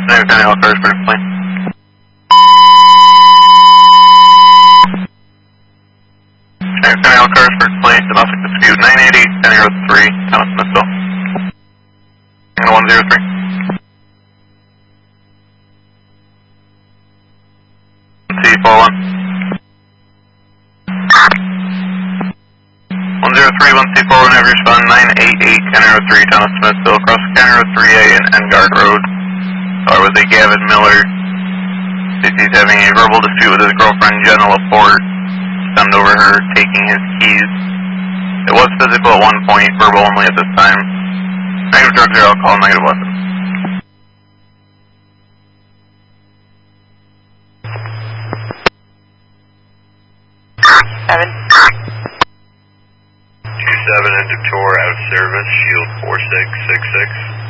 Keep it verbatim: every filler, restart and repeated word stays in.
Negative County, all cars for the plane. Negative County, all cars for the plane. Domestic dispute nine eight eight, ten oh three, Thomas Smithville. one zero three. C four one. one zero three, one C four one, have your respond nine eight eight, ten oh three, Thomas Smithville, across County Road three A and Engard Road. Or was it Gavin Miller? He's having a verbal dispute with his girlfriend, Jenna Laporte. Stemmed over her taking his keys. It was physical at one point, verbal only at this time. Negative drugs or alcohol, negative weapons. Seven. two seven, Enter Tour, out of service, shield four six six six.